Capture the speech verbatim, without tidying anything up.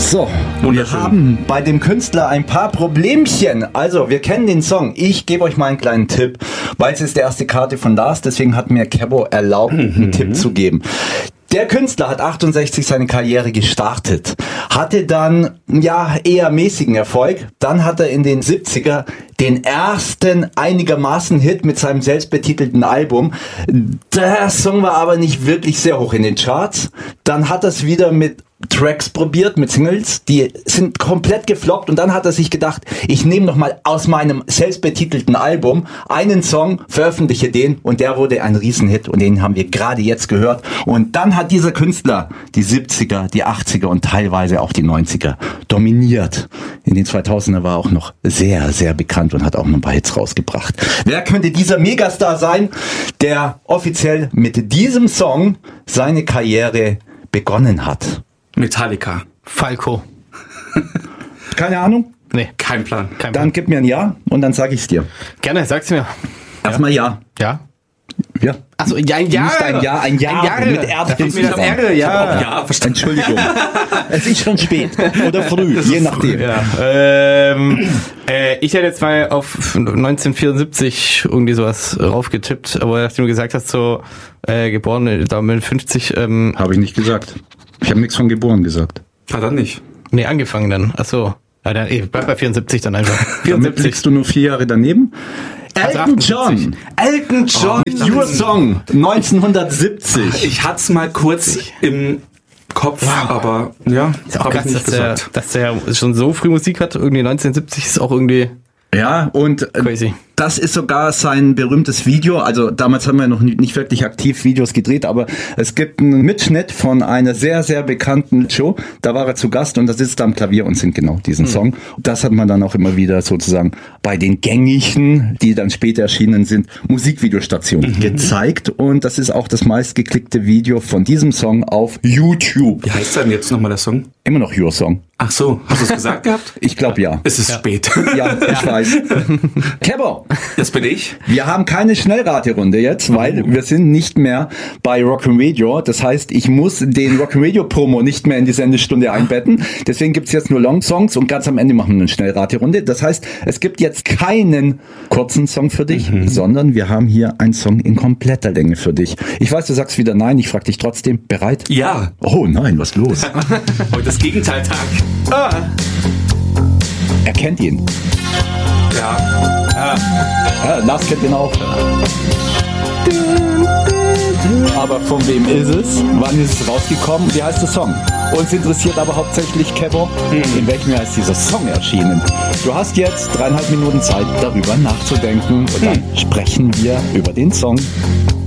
So, wir haben bei dem Künstler ein paar Problemchen. Also, wir kennen den Song. Ich gebe euch mal einen kleinen Tipp, weil es ist die erste Karte von Lars, deswegen hat mir Kebo erlaubt, mhm. einen Tipp zu geben. Der Künstler hat achtundsechzig seine Karriere gestartet, hatte dann ja eher mäßigen Erfolg. Dann hat er in den siebziger den ersten einigermaßen Hit mit seinem selbstbetitelten Album. Der Song war aber nicht wirklich sehr hoch in den Charts. Dann hat er es wieder mit Tracks probiert, mit Singles, die sind komplett gefloppt, und dann hat er sich gedacht, ich nehme noch mal aus meinem selbstbetitelten Album einen Song, veröffentliche den, und der wurde ein Riesenhit, und den haben wir gerade jetzt gehört. Und dann hat dieser Künstler die siebziger, die achtziger und teilweise auch die neunziger dominiert. In den zweitausender war er auch noch sehr, sehr bekannt und hat auch noch ein paar Hits rausgebracht. Wer könnte dieser Megastar sein, der offiziell mit diesem Song seine Karriere begonnen hat? Metallica. Falco. Keine Ahnung? Nee. Kein Plan. Dann Kein Plan. gib mir ein Ja und dann sag ich's dir. Gerne, sag's mir. Erstmal Ja. Ja? Ja. Achso, ja, ein Jahr. Nicht ein Ja, ein Ja, ein Jahr. mit Erdbeeren. Mit Erde, ja. Ja, verstanden. Entschuldigung. Es ist schon spät oder früh, je nachdem. Ja. Ähm, äh, ich hätte jetzt mal auf neunzehnhundertvierundsiebzig irgendwie sowas raufgetippt, aber nachdem du gesagt hast, so äh, geboren, da mit fünfzig, ähm, Habe ich nicht gesagt. Ich habe nichts von geboren gesagt. Ah, dann nicht. nee, angefangen dann. Achso. Ja, dann, ey, bleib bei vierundsiebzig dann einfach. Damit vierundsiebzig. liegst du nur vier Jahre daneben. Also Elton achtundsiebzig. John. Elton John. Oh, Your Song. neunzehnhundertsiebzig. Ich hatte es mal kurz im Kopf, Wow. aber ja, Ist ja auch habe ich krass, nicht dass der, gesagt. dass der schon so früh Musik hat. Irgendwie neunzehnhundertsiebzig ist auch irgendwie Ja, und äh, crazy. das ist sogar sein berühmtes Video. Also damals haben wir noch nicht, nicht wirklich aktiv Videos gedreht, aber es gibt einen Mitschnitt von einer sehr, sehr bekannten Show. Da war er zu Gast und da sitzt er am Klavier und singt genau diesen mhm. Song. Das hat man dann auch immer wieder sozusagen bei den gängigen, die dann später erschienen sind, Musikvideostationen mhm. gezeigt. Und das ist auch das meistgeklickte Video von diesem Song auf YouTube. Wie heißt denn jetzt nochmal der Song? Immer noch Your Song. Ach so, hast du es gesagt gehabt? Ich glaube ja. Es ist spät. Ja, ich weiß. Kebo, Das bin ich. wir haben keine Schnellraterunde jetzt, weil wir sind nicht mehr bei Rock'n'Radio. Das heißt, ich muss den Rock'n'Radio-Promo nicht mehr in die Sendestunde einbetten. Deswegen gibt's jetzt nur Long-Songs und ganz am Ende machen wir eine Schnellraterunde. Das heißt, es gibt jetzt keinen kurzen Song für dich, mhm. sondern wir haben hier einen Song in kompletter Länge für dich. Ich weiß, du sagst wieder nein, ich frage dich trotzdem. Bereit? Ja. Oh nein, was ist los? Heute ist Gegenteiltag. Ah. Er kennt ihn. Ja. Ja, Lars kennt ihn auch. Aber von wem ist es? Wann ist es rausgekommen? Wie heißt der Song? Uns interessiert aber hauptsächlich, Kebo, in welchem Jahr ist dieser Song erschienen? Du hast jetzt dreieinhalb Minuten Zeit, darüber nachzudenken, und dann sprechen wir über den Song.